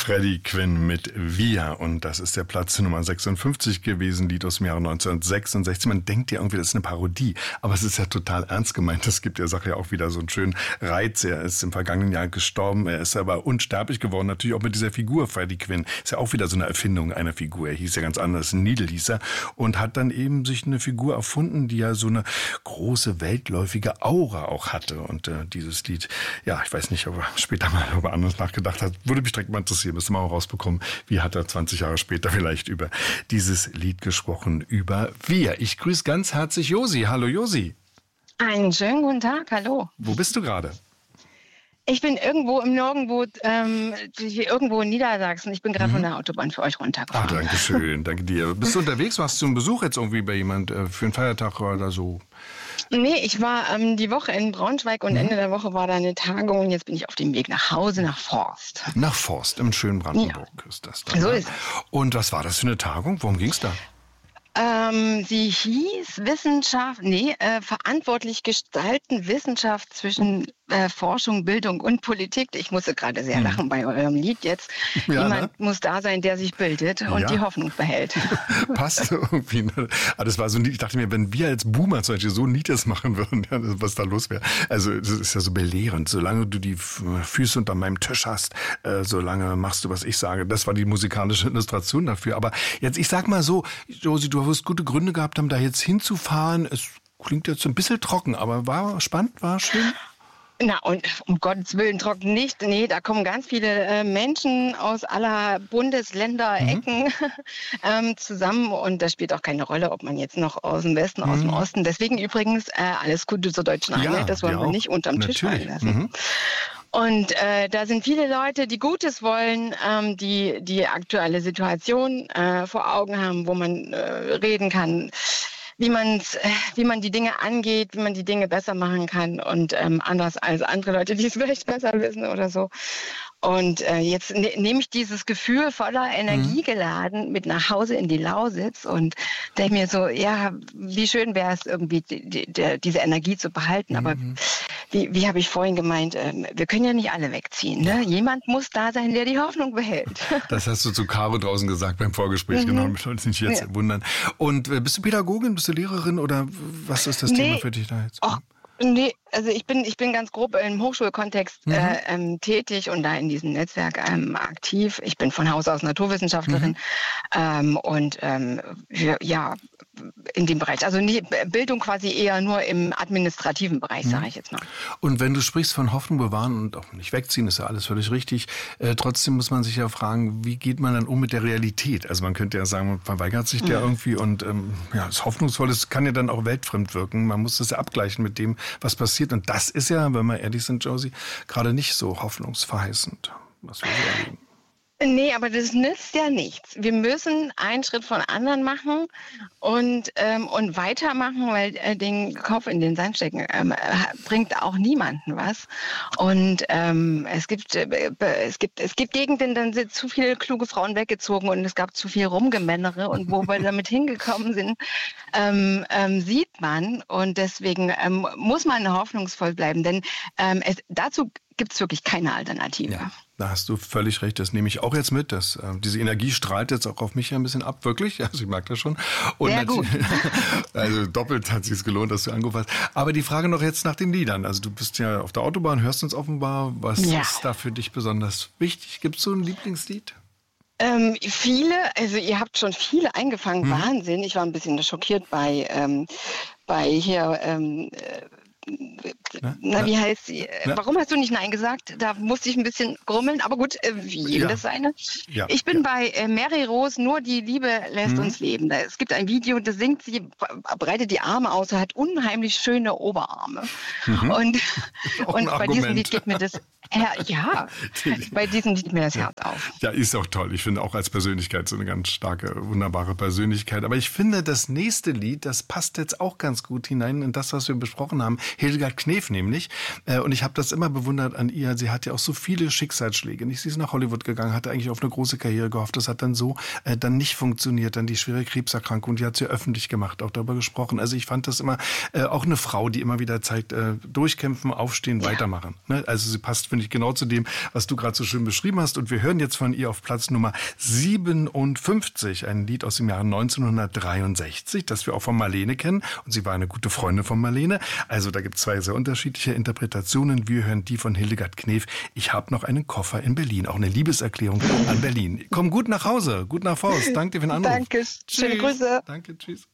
Freddie Quinn mit Wir, und das ist der Platz Nummer 56 gewesen, Lied aus dem Jahre 1966. Man denkt ja irgendwie, das ist eine Parodie, aber es ist ja total ernst gemeint. Das gibt der Sache ja auch wieder so einen schönen Reiz. Er ist im vergangenen Jahr gestorben, er ist aber unsterblich geworden, natürlich auch mit dieser Figur Freddie Quinn. Ist ja auch wieder so eine Erfindung einer Figur. Er hieß ja ganz anders, Needle hieß er, und hat dann eben sich eine Figur erfunden, die ja so eine große, weltläufige Aura auch hatte. Und dieses Lied, ja, ich weiß nicht, ob er später mal über anderes nachgedacht hat, würde mich direkt mal interessieren, müssen wir mal rausbekommen, wie hat er 20 Jahre später vielleicht über dieses Lied gesprochen, über Wir. Ich grüße ganz herzlich Josi. Hallo Josi. Einen schönen guten Tag, hallo. Wo bist du gerade? Ich bin irgendwo im Nirgendwo, irgendwo in Niedersachsen. Ich bin gerade von der Autobahn für euch runtergefahren. Ah, danke schön, danke dir. Bist du unterwegs? Warst du zum Besuch jetzt irgendwie bei jemand für einen Feiertag oder so? Nee, ich war die Woche in Braunschweig und Ende der Woche war da eine Tagung und jetzt bin ich auf dem Weg nach Hause, nach Forst. Nach Forst, im schönen Brandenburg ist das dann. So ist es. Und was war das für eine Tagung? Worum ging es da? Sie hieß verantwortlich gestalten Wissenschaft zwischen Forschung, Bildung und Politik. Ich musste gerade sehr lachen bei eurem Lied jetzt. Ja, Jemand muss da sein, der sich bildet und die Hoffnung behält. Passt irgendwie. Ne? Aber das war so ein Lied, ich dachte mir, wenn wir als Boomer zum Beispiel so ein Lied das machen würden, ja, was da los wäre. Also das ist ja so belehrend. Solange du die Füße unter meinem Tisch hast, solange machst du, was ich sage. Das war die musikalische Illustration dafür. Aber jetzt, ich sag mal so, Josi, du hast gute Gründe gehabt, da jetzt hinzufahren. Es klingt jetzt ein bisschen trocken, aber war spannend, war schön. Na, und um Gottes Willen trocken nicht. Nee, da kommen ganz viele Menschen aus aller Bundesländer, Ecken zusammen. Und das spielt auch keine Rolle, ob man jetzt noch aus dem Westen, aus dem Osten. Deswegen übrigens alles Gute zur deutschen Einheit. Das wollen wir nicht unterm Tisch fallen lassen. Und da sind viele Leute, die Gutes wollen, die aktuelle Situation vor Augen haben, wo man reden kann, wie man die Dinge angeht, wie man die Dinge besser machen kann und anders als andere Leute, die es vielleicht besser wissen oder so. Und jetzt nehme ich dieses Gefühl voller Energie geladen mit nach Hause in die Lausitz und denke mir so, ja, wie schön wäre es irgendwie, diese Energie zu behalten. Aber wie habe ich vorhin gemeint, wir können ja nicht alle wegziehen. Ne? Jemand muss da sein, der die Hoffnung behält. Das hast du zu Caro draußen gesagt beim Vorgespräch, genau. Ich soll es nicht jetzt wundern. Und bist du Pädagogin, bist du Lehrerin oder was ist das Thema für dich da jetzt? Nee, also ich bin ganz grob im Hochschulkontext tätig und da in diesem Netzwerk aktiv. Ich bin von Haus aus Naturwissenschaftlerin und in dem Bereich. Also Bildung quasi eher nur im administrativen Bereich, sage ich jetzt mal. Und wenn du sprichst von Hoffnung bewahren und auch nicht wegziehen, ist ja alles völlig richtig. Trotzdem muss man sich ja fragen, wie geht man dann um mit der Realität? Also man könnte ja sagen, man verweigert sich der irgendwie und das Hoffnungsvolle, das kann ja dann auch weltfremd wirken. Man muss das ja abgleichen mit dem, was passiert. Und das ist ja, wenn wir ehrlich sind, Josie, gerade nicht so hoffnungsverheißend, was wir so erleben. Nee, aber das nützt ja nichts. Wir müssen einen Schritt von anderen machen und weitermachen, weil den Kopf in den Sand stecken bringt auch niemanden was. Und es gibt Gegenden, dann sind zu viele kluge Frauen weggezogen und es gab zu viel Rumgemännere. Und wo wir damit hingekommen sind, sieht man. Und deswegen muss man hoffnungsvoll bleiben, denn dazu gibt es wirklich keine Alternative. Ja. Da hast du völlig recht, das nehme ich auch jetzt mit. Diese Energie strahlt jetzt auch auf mich ein bisschen ab, wirklich. Also ich mag das schon. Und sehr gut. Also doppelt hat es sich gelohnt, dass du angerufen hast. Aber die Frage noch jetzt nach den Liedern. Also du bist ja auf der Autobahn, hörst uns offenbar. Was ist da für dich besonders wichtig? Gibt es so ein Lieblingslied? Viele, also ihr habt schon viele eingefangen. Wahnsinn. Ich war ein bisschen schockiert bei hier... wie heißt sie? Warum hast du nicht Nein gesagt? Da musste ich ein bisschen grummeln, aber gut, wie jedem das seine. Ja. Ich bin bei Mary Rose, nur die Liebe lässt uns leben. Es gibt ein Video, da singt sie, breitet die Arme aus, hat unheimlich schöne Oberarme. Und bei diesem Lied geht mir das bei diesem Lied mir das Herz auf. Ja, ist auch toll. Ich finde auch als Persönlichkeit so eine ganz starke, wunderbare Persönlichkeit. Aber ich finde, das nächste Lied, das passt jetzt auch ganz gut hinein in das, was wir besprochen haben. Hildegard Knef nämlich. Und ich habe das immer bewundert an ihr. Sie hat ja auch so viele Schicksalsschläge. Sie ist nach Hollywood gegangen, hatte eigentlich auf eine große Karriere gehofft. Das hat dann so dann nicht funktioniert. Dann die schwere Krebserkrankung, die hat sie öffentlich gemacht, auch darüber gesprochen. Also ich fand das immer auch eine Frau, die immer wieder zeigt, durchkämpfen, aufstehen, weitermachen. Ne? Also sie passt, finde ich, genau zu dem, was du gerade so schön beschrieben hast. Und wir hören jetzt von ihr auf Platz Nummer 57 ein Lied aus dem Jahre 1963, das wir auch von Marlene kennen. Und sie war eine gute Freundin von Marlene. Also da gibt es zwei sehr unterschiedliche Interpretationen. Wir hören die von Hildegard Knef. Ich habe noch einen Koffer in Berlin. Auch eine Liebeserklärung an Berlin. Komm gut nach Hause, gut nach Faust. Danke dir für den Anruf. Danke, schöne Grüße. Danke, tschüss.